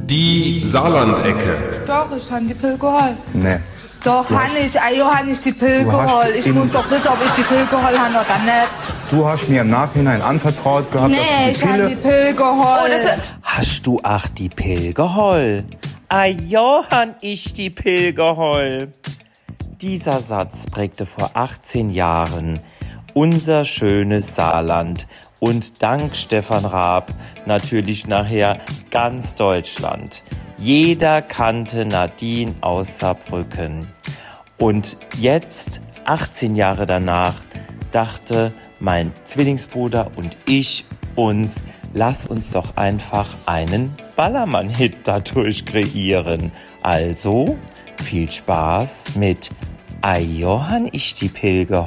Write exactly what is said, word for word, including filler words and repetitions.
Die Saarlandecke. Doch, ich habe die Pille geholt. Nee. Doch, habe ich. Ah, ja, habe ich die Pille geholt. Ich muss doch wissen, ob ich die Pille geholt habe oder nicht. Du hast mir im Nachhinein anvertraut gehabt, Nee, dass ich du die habe Pille... die Pille geholt. Oh, hast du auch die Pille geholt? Ah ja, han ich die Pille geholt. Dieser Satz prägte vor achtzehn Jahren unser schönes Saarland und dank Stefan Raab natürlich nachher ganz Deutschland. Jeder kannte Nadine aus Saarbrücken. Und jetzt, achtzehn Jahre danach, dachte mein Zwillingsbruder und ich uns, lass uns doch einfach einen Ballermann-Hit dadurch kreieren. Also, viel Spaß mit Ai Johann ich die Pilger